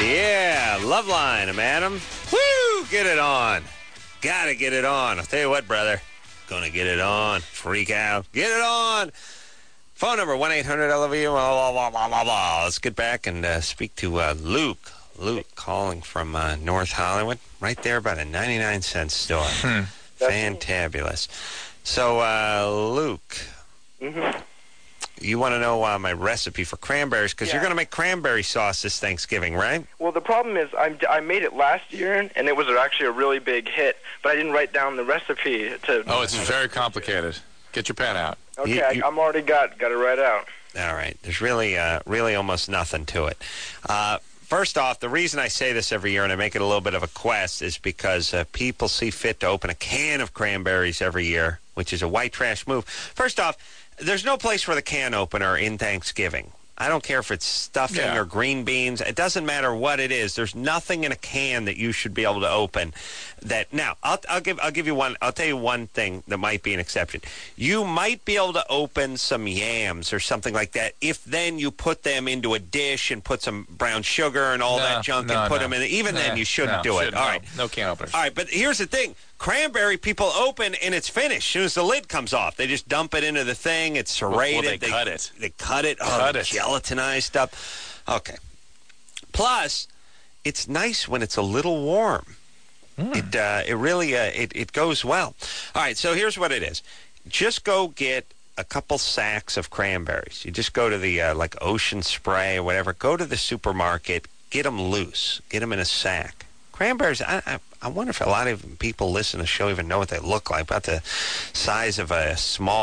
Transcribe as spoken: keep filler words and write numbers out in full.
Yeah, love line, madam. Woo, get it on. Gotta get it on. I'll tell you what, brother. Gonna get it on. Freak out. Get it on. Phone number, one eight hundred L O V E. Blah, blah, blah, blah, blah. Let's get back and uh, speak to uh, Luke. Luke calling from uh, North Hollywood. Right there by the ninety-nine cent store. Hmm. Fantabulous. So, uh, Luke. Mm-hmm. You want to know uh, my recipe for cranberries, because Yeah. you're going to make cranberry sauce this Thanksgiving, right? Well, the problem is I'm, I made it last year, and it was actually a really big hit, but I didn't write down the recipe to... Oh, it's very complicated. Get your pen out. Okay, You- you- I, I'm already got got it right out. All right. There's really, uh, really almost nothing to it. Uh, first off, the reason I say this every year, and I make it a little bit of a quest, is because uh, people see fit to open a can of cranberries every year, which is a white trash move. First off, there's no place for the can opener in Thanksgiving. I don't care if it's stuffing Yeah. or green beans. It doesn't matter what it is. There's nothing in a can that you should be able to open. That now, I'll, I'll give I'll give you one. I'll tell you one thing that might be an exception. You might be able to open some yams or something like that if then you put them into a dish and put some brown sugar and all No, that junk no, and put no. them in. Even Nah, then, you shouldn't no, do it. shouldn't, All no. right. No can openers. All right, but here's the thing. Cranberry people open and it's finished. As soon as the lid comes off, they just dump it into the thing. It's serrated. Well, they cut it. They cut it. Oh, Cut the it. gelatinized stuff. Okay. Plus, it's nice when it's a little warm. It uh, it really uh, it it goes well. All right, so here's what it is. Just go get a couple sacks of cranberries. You just go to the uh, like Ocean Spray or whatever. Go to the supermarket. Get them loose. Get them in a sack. Cranberries. I, I I wonder if a lot of people listen to the show even know what they look like. About the size of a small